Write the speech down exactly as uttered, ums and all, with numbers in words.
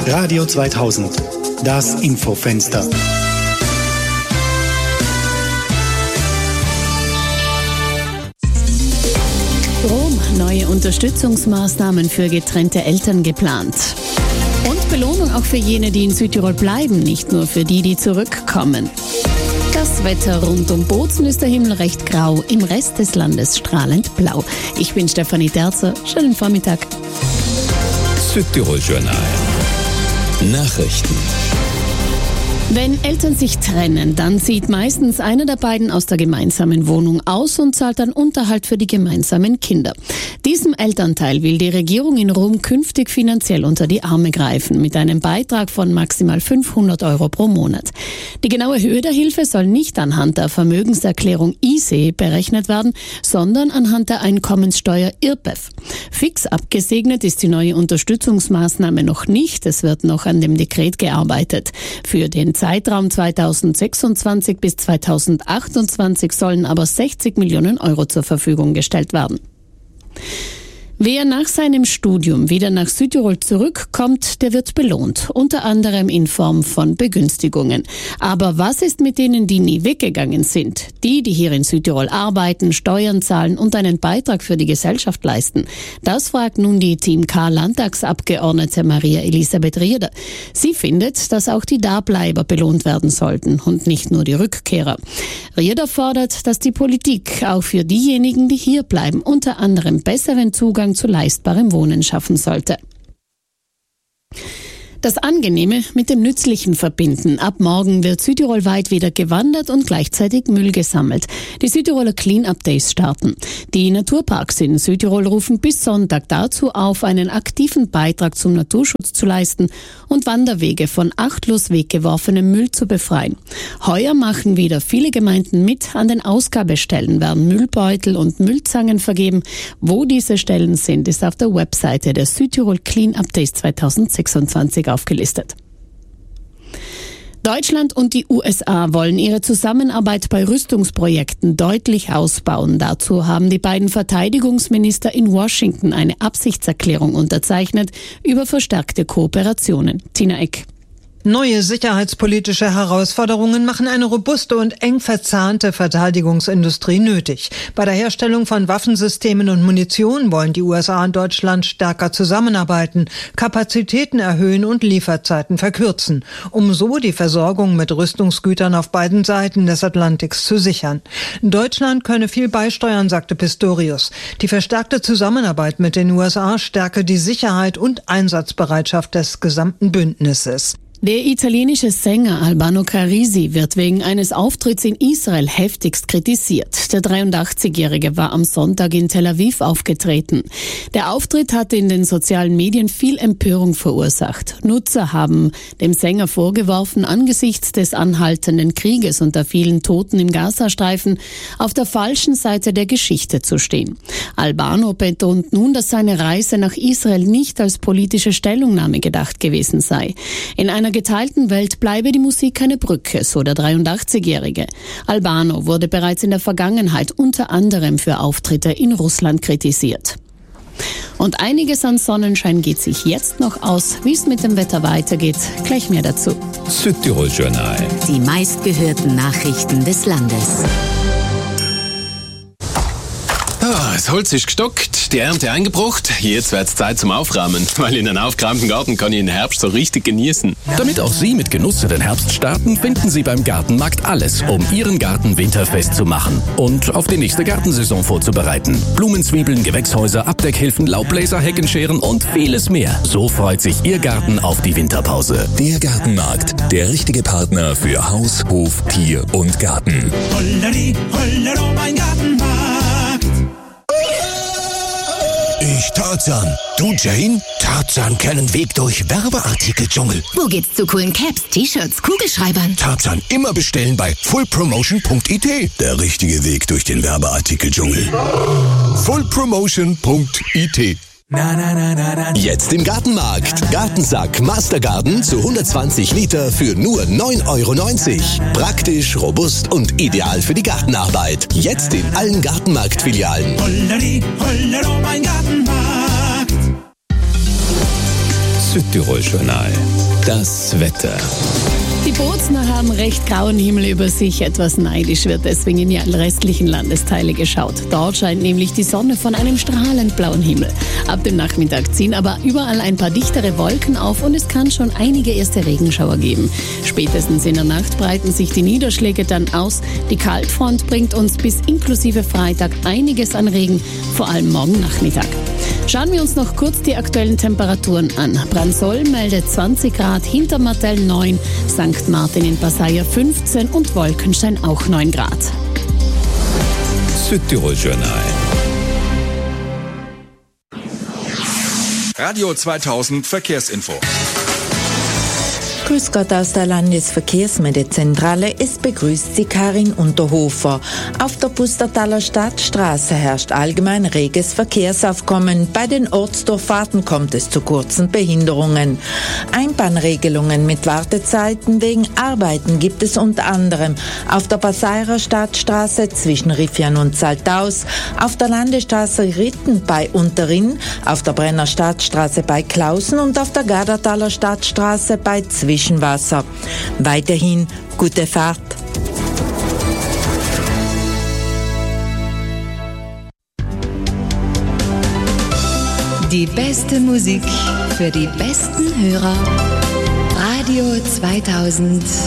Radio zweitausend, das Infofenster. Rom, neue Unterstützungsmaßnahmen für getrennte Eltern geplant. Und Belohnung auch für jene, die in Südtirol bleiben, nicht nur für die, die zurückkommen. Das Wetter rund um Bozen ist der Himmel recht grau, im Rest des Landes strahlend blau. Ich bin Stefanie Terzer, schönen Vormittag. Südtirol Journal. Nachrichten. Wenn Eltern sich trennen, dann zieht meistens einer der beiden aus der gemeinsamen Wohnung aus und zahlt dann Unterhalt für die gemeinsamen Kinder. Diesem Elternteil will die Regierung in Rom künftig finanziell unter die Arme greifen, mit einem Beitrag von maximal fünfhundert Euro pro Monat. Die genaue Höhe der Hilfe soll nicht anhand der Vermögenserklärung I S E E berechnet werden, sondern anhand der Einkommenssteuer I R P E F. Fix abgesegnet ist die neue Unterstützungsmaßnahme noch nicht. Es wird noch an dem Dekret gearbeitet. Für den Zeitraum zweitausendsechsundzwanzig bis zweitausendachtundzwanzig sollen aber sechzig Millionen Euro zur Verfügung gestellt werden. Wer nach seinem Studium wieder nach Südtirol zurückkommt, der wird belohnt, unter anderem in Form von Begünstigungen. Aber was ist mit denen, die nie weggegangen sind? Die, die hier in Südtirol arbeiten, Steuern zahlen und einen Beitrag für die Gesellschaft leisten? Das fragt nun die Team K-Landtagsabgeordnete Maria Elisabeth Rieder. Sie findet, dass auch die Dableiber belohnt werden sollten und nicht nur die Rückkehrer. Rieder fordert, dass die Politik auch für diejenigen, die hier bleiben, unter anderem besseren Zugang zu leistbarem Wohnen schaffen sollte. Das Angenehme mit dem Nützlichen verbinden. Ab morgen wird südtirolweit wieder gewandert und gleichzeitig Müll gesammelt. Die Südtiroler Clean-Up Days starten. Die Naturparks in Südtirol rufen bis Sonntag dazu auf, einen aktiven Beitrag zum Naturschutz zu leisten und Wanderwege von achtlos weggeworfenem Müll zu befreien. Heuer machen wieder viele Gemeinden mit. An den Ausgabestellen werden Müllbeutel und Müllzangen vergeben. Wo diese Stellen sind, ist auf der Webseite der Südtirol Clean-Up Days zweitausendsechsundzwanzig aufgelistet. Deutschland und die U S A wollen ihre Zusammenarbeit bei Rüstungsprojekten deutlich ausbauen. Dazu haben die beiden Verteidigungsminister in Washington eine Absichtserklärung unterzeichnet über verstärkte Kooperationen. Tina Eck. Neue sicherheitspolitische Herausforderungen machen eine robuste und eng verzahnte Verteidigungsindustrie nötig. Bei der Herstellung von Waffensystemen und Munition wollen die U S A und Deutschland stärker zusammenarbeiten, Kapazitäten erhöhen und Lieferzeiten verkürzen, um so die Versorgung mit Rüstungsgütern auf beiden Seiten des Atlantiks zu sichern. Deutschland könne viel beisteuern, sagte Pistorius. Die verstärkte Zusammenarbeit mit den U S A stärke die Sicherheit und Einsatzbereitschaft des gesamten Bündnisses. Der italienische Sänger Albano Carrisi wird wegen eines Auftritts in Israel heftigst kritisiert. Der dreiundachtzigjährige war am Sonntag in Tel Aviv aufgetreten. Der Auftritt hatte in den sozialen Medien viel Empörung verursacht. Nutzer haben dem Sänger vorgeworfen, angesichts des anhaltenden Krieges und der vielen Toten im Gazastreifen auf der falschen Seite der Geschichte zu stehen. Albano betont nun, dass seine Reise nach Israel nicht als politische Stellungnahme gedacht gewesen sei. In einer geteilten Welt bleibe die Musik eine Brücke, so der dreiundachtzigjährige. Albano wurde bereits in der Vergangenheit unter anderem für Auftritte in Russland kritisiert. Und einiges an Sonnenschein geht sich jetzt noch aus. Wie es mit dem Wetter weitergeht, gleich mehr dazu. Südtirol Journal. Die meistgehörten Nachrichten des Landes. Ah, das Holz ist gestockt, die Ernte eingebracht. Jetzt wird's Zeit zum Aufräumen, weil in einem aufgeräumten Garten kann ich den Herbst so richtig genießen. Damit auch Sie mit Genuss in den Herbst starten, finden Sie beim Gartenmarkt alles, um Ihren Garten winterfest zu machen und auf die nächste Gartensaison vorzubereiten. Blumenzwiebeln, Gewächshäuser, Abdeckhilfen, Laubbläser, Heckenscheren und vieles mehr. So freut sich Ihr Garten auf die Winterpause. Der Gartenmarkt, der richtige Partner für Haus, Hof, Tier und Garten. Holleri, hollero, mein Gartenmarkt. Ich Tarzan. Du Jane? Tarzan kennen Weg durch Werbeartikeldschungel. Wo geht's zu coolen Caps, T-Shirts, Kugelschreibern? Tarzan immer bestellen bei full promotion punkt i t. Der richtige Weg durch den Werbeartikeldschungel. full promotion punkt i t. Na, na, na, na, na. Jetzt im Gartenmarkt. Gartensack Mastergarden zu hundertzwanzig Liter für nur neun Euro neunzig. Praktisch, robust und ideal für die Gartenarbeit. Jetzt in allen Gartenmarkt-Filialen. Holleri, hollero, mein Gartenmarkt. Südtirol-Journal. Das Wetter. Die Bozner haben recht grauen Himmel über sich. Etwas neidisch wird deswegen in die restlichen Landesteile geschaut. Dort scheint nämlich die Sonne von einem strahlend blauen Himmel. Ab dem Nachmittag ziehen aber überall ein paar dichtere Wolken auf und es kann schon einige erste Regenschauer geben. Spätestens in der Nacht breiten sich die Niederschläge dann aus. Die Kaltfront bringt uns bis inklusive Freitag einiges an Regen, vor allem morgen Nachmittag. Schauen wir uns noch kurz die aktuellen Temperaturen an. Bransoll meldet zwanzig Grad, Hintermartell neun, Sankt Martin in Passaia fünfzehn und Wolkenstein auch neun Grad. Südtirol-Journal. Radio zweitausend Verkehrsinfo. Grüß Gott aus der Landesverkehrsmeldezentrale. Es begrüßt Sie Karin Unterhofer. Auf der Pustertaler Stadtstraße herrscht allgemein reges Verkehrsaufkommen. Bei den Ortsdurchfahrten kommt es zu kurzen Behinderungen. Einbahnregelungen mit Wartezeiten wegen Arbeiten gibt es unter anderem auf der Passairer Stadtstraße zwischen Riffian und Zaltaus, auf der Landesstraße Ritten bei Unterrinn, auf der Brenner Stadtstraße bei Klausen und auf der Gardertaler Stadtstraße bei Zwischenwasser. Weiterhin gute Fahrt. Die beste Musik für die besten Hörer. Radio zweitausend.